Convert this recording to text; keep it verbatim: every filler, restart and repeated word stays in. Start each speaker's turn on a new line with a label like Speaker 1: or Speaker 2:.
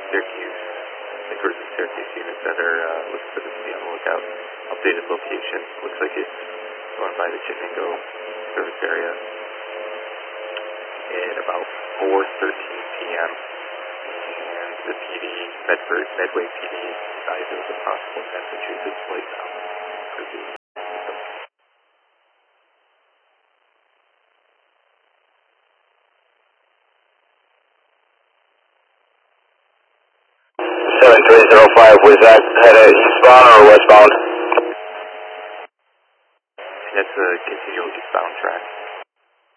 Speaker 1: Syracuse, Nicholas and Syracuse units that are uh, listed to be on the lookout. Updated location, looks like it's going by the Chittenango service area at about four thirteen p m And the P D, Medford, Medway P D, advised of a possible Massachusetts flight now. Purdue.
Speaker 2: seven three zero five, was that headed eastbound or westbound?
Speaker 1: That's a continual eastbound track.